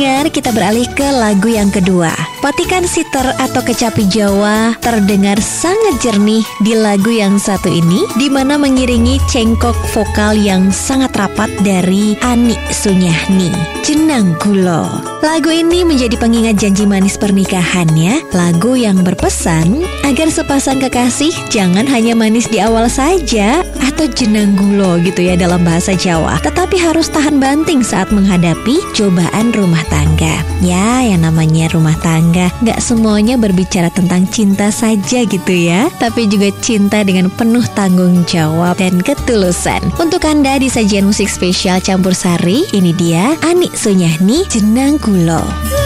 pendengar, kita beralih ke lagu yang kedua. Patikan Siter atau Kecapi Jawa terdengar sangat jernih di lagu yang satu ini, di mana mengiringi cengkok vokal yang sangat rapat dari Ani Sunyahni, Jenang Gulo. Lagu ini menjadi pengingat janji manis pernikahannya. Lagu yang berpesan agar sepasang kekasih jangan hanya manis di awal saja atau jenang gulo gitu ya dalam bahasa Jawa, tetapi harus tahan banting saat menghadapi cobaan rumah tangga. Ya, yang namanya rumah tangga gak semuanya berbicara tentang cinta saja gitu ya, tapi juga cinta dengan penuh tanggung jawab dan ketulusan. Untuk Anda di sajian musik spesial Campur Sari, ini dia Ani Sunyahni, Jenang Gulo.